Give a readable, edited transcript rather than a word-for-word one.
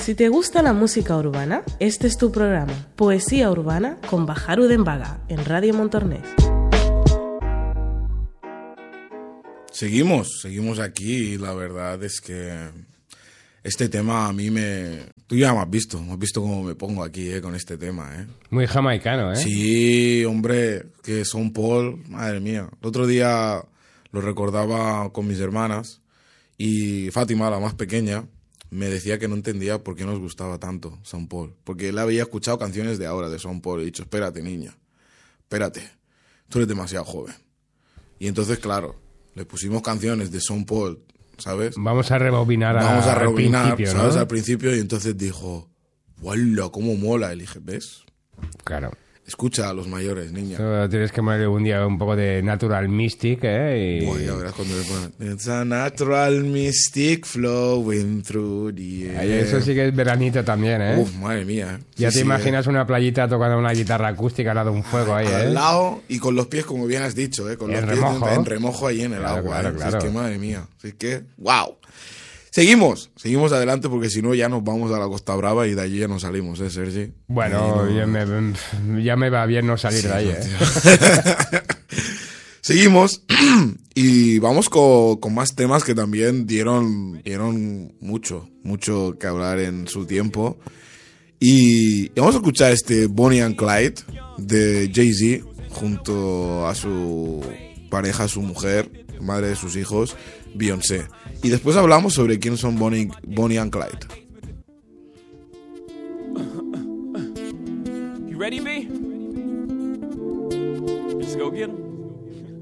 Si te gusta la música urbana, este es tu programa, Poesía Urbana con Bajaru Dembaga, en Radio Montornès. Seguimos aquí y la verdad es que este tema a mí Tú ya me has visto cómo me pongo aquí, con este tema, Muy jamaicano, Sí, hombre, que Sean Paul, madre mía. El otro día lo recordaba con mis hermanas y Fátima, la más pequeña, me decía que no entendía por qué nos gustaba tanto Sean Paul. Porque él había escuchado canciones de ahora, de Sean Paul, y he dicho, espérate, niña, espérate, tú eres demasiado joven. Y entonces, claro, le pusimos canciones de Sean Paul, ¿sabes? Vamos a rebobinar al principio, ¿sabes? ¿no? Al principio, y entonces dijo, ¡guau! ¿Cómo mola? Y le dije, ¿ves? Claro. Escucha a los mayores, niña. Pero tienes que ponerle un día un poco de Natural Mystic, Y... Bueno, ya verás cuando le ponen It's a natural mystic flowing through the air. Eso sí que es veranito también, Uf, madre mía. Ya te imaginas una playita tocando una guitarra acústica al lado de un fuego ahí, Al lado y con los pies, como bien has dicho, con los pies en remojo ahí en el agua. Claro. Es que, madre mía. Es que, wow. Seguimos adelante porque si no ya nos vamos a la Costa Brava y de allí ya no salimos, Sergi? Bueno, ya me va bien no salir de ahí, Seguimos y vamos con más temas que también dieron mucho que hablar en su tiempo. Y vamos a escuchar este Bonnie and Clyde de Jay-Z junto a su pareja, su mujer, madre de sus hijos, Beyoncé. Y después hablamos sobre quién son Bonnie and Clyde.